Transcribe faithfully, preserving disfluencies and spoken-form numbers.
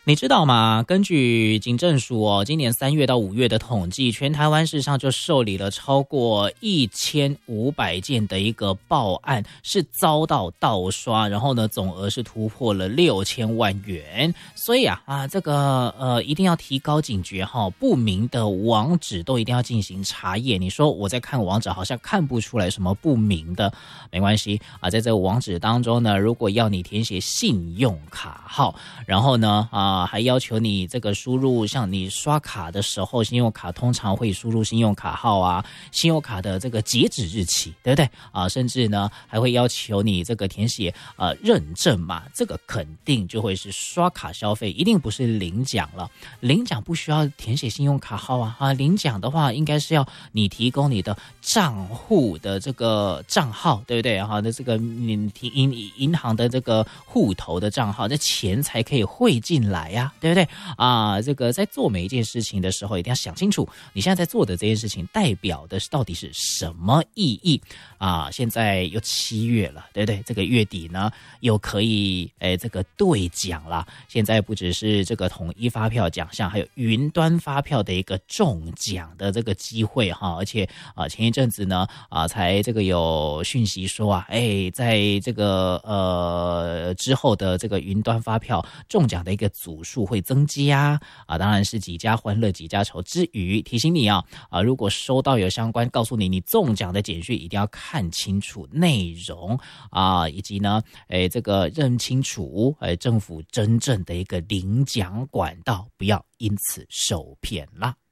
你知道吗？根据警政署哦，今年三月到五月的统计，全台湾事实上就受理了超过一千五百件的一个报案，是遭到盗刷，然后呢，总额是突破了六千万元。所以啊啊，这个呃，一定要提高警觉哈，不明的网址都一定要进行查验。你说我在看网址，好像看不出来什么不明的，没关系啊，在这个网址当中呢，如果要你填写信用卡号，然后呢啊。啊，还要求你这个输入，像你刷卡的时候，信用卡通常会输入信用卡号啊，信用卡的这个截止日期，对不对啊？甚至呢，还会要求你这个填写呃认证码，这个肯定就会是刷卡消费，一定不是领奖了。领奖不需要填写信用卡号啊，啊，领奖的话应该是要你提供你的账户的这个账号，对不对？哈、啊，那这个你提银银行的这个户头的账号，这钱才可以汇进来。呀，对不对啊？这个在做每一件事情的时候，一定要想清楚，你现在在做的这件事情代表的到底是什么意义啊？现在又七月了，对不对？这个月底呢，又可以诶这个兑奖了。现在不只是这个统一发票奖项，还有云端发票的一个中奖的这个机会哈。而且啊，前一阵子呢啊，才这个有讯息说啊，哎，在这个呃之后的这个云端发票中奖的一个组数会增加啊，当然是几家欢乐几家愁之余，提醒你啊啊，如果收到有相关告诉你你中奖的简讯，一定要看清楚内容啊，以及呢，哎，这个认清楚哎政府真正的一个领奖管道，不要因此受骗啦。